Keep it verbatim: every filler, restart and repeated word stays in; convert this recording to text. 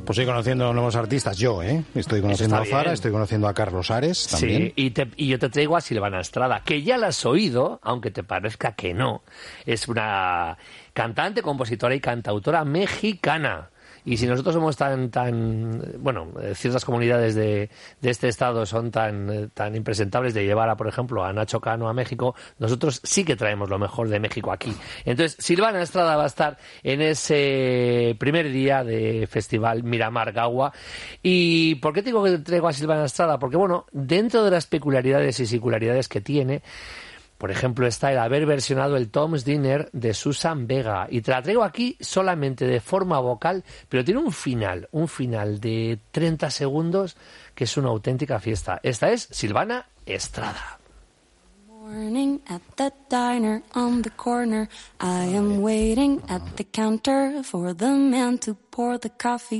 Pues estoy conociendo nuevos artistas, yo, ¿eh? Estoy conociendo a Zara, estoy conociendo a Carlos Ares también. Sí, y, te, y yo te traigo a Silvana Estrada, que ya la has oído, aunque te parezca que no. Es una cantante, compositora y cantautora mexicana. Y si nosotros somos tan, tan bueno, ciertas comunidades de, de este estado son tan, tan impresentables de llevar, a, por ejemplo, a Nacho Cano a México, nosotros sí que traemos lo mejor de México aquí. Entonces, Silvana Estrada va a estar en ese primer día de Festival Miramar Gagua. ¿Y por qué digo que traigo a Silvana Estrada? Porque, bueno, dentro de las peculiaridades y singularidades que tiene, por ejemplo, está el haber versionado el Tom's Dinner de Susan Vega. Y te la traigo aquí solamente de forma vocal, pero tiene un final, un final de treinta segundos que es una auténtica fiesta. Esta es Silvana Estrada. Morning at the diner on the corner. I am waiting at the counter for the man to pour the coffee.